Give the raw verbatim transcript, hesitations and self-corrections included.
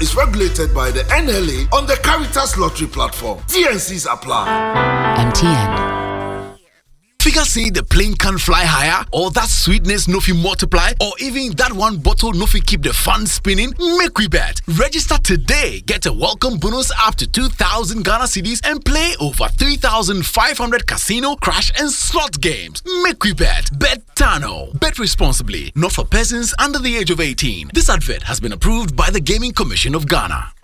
is regulated by the N L A on the Caritas Lottery platform. T N Cs apply. M T N. Figure say the plane can fly higher, or that sweetness no fi multiply, or even that one bottle no fi keep the fun spinning. Make we bet. Register today. Get a welcome bonus up to two thousand Ghana cedis and play over three thousand five hundred casino, crash, and slot games. Make we bet. Bet Tano. Bet responsibly. Not for persons under the age of eighteen. This advert has been approved by the Gaming Commission of Ghana.